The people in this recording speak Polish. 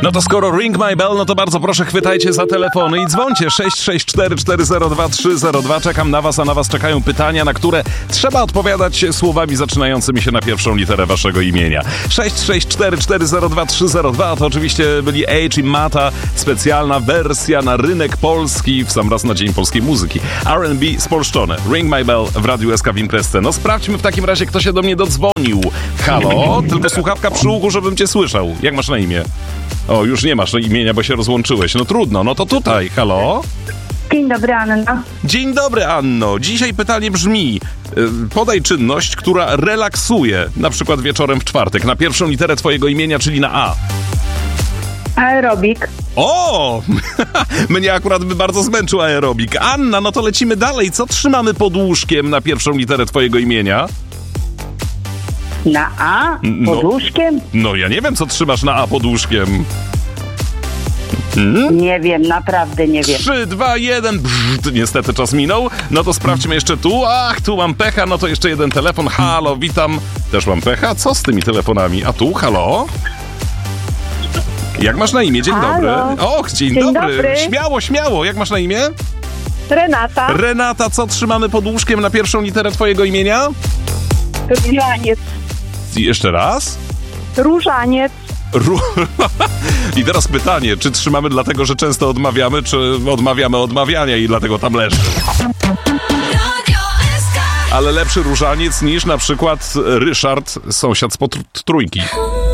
No to skoro Ring My Bell, no to bardzo proszę, chwytajcie za telefony i dzwońcie 664402302. Czekam na was, a na was czekają pytania, na które trzeba odpowiadać słowami zaczynającymi się na pierwszą literę waszego imienia. 664402302 to oczywiście byli Age i Mata, specjalna wersja na rynek polski w sam raz na Dzień Polskiej Muzyki. R&B spolszczone. Ring My Bell w Radiu SK w imprezce. No sprawdźmy w takim razie, kto się do mnie dodzwonił. Halo? Tylko słuchawka przy uchu, żebym cię słyszał. Jak masz na imię? O, już nie masz imienia, bo się rozłączyłeś. No trudno, no to tutaj. Halo? Dzień dobry, Anna. Dzień dobry, Anno. Dzisiaj pytanie brzmi: podaj czynność, która relaksuje, na przykład wieczorem w czwartek, na pierwszą literę twojego imienia, czyli na A. Aerobik. O! Mnie akurat by bardzo zmęczył aerobik. Anna, no to lecimy dalej. Co trzymamy pod łóżkiem na pierwszą literę twojego imienia? Na A? Pod łóżkiem? No ja nie wiem, co trzymasz na A pod łóżkiem. Nie wiem, naprawdę nie wiem. 3, 2, 1. Brrr, niestety czas minął. No to sprawdźmy jeszcze tu. Ach, tu mam pecha. No to jeszcze jeden telefon. Halo, witam. Też mam pecha. Co z tymi telefonami? A tu, halo? Jak masz na imię? Dzień dobry. Och, dzień dobry. Śmiało, śmiało. Jak masz na imię? Renata. Renata, co trzymamy pod łóżkiem na pierwszą literę twojego imienia? Różaniec. Jeszcze raz? Różaniec. I teraz pytanie, czy trzymamy dlatego, że często odmawiamy, czy odmawiamy odmawiania i dlatego tam leży? Ale lepszy różaniec niż na przykład Ryszard, sąsiad spod trójki.